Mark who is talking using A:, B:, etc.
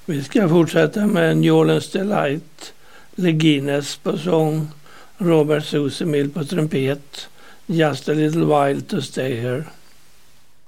A: Vi ska fortsätta med New Orleans Delight, Lee Guinness på sång, Robert Sousa Mill på trumpet, Just a Little While to Stay Here.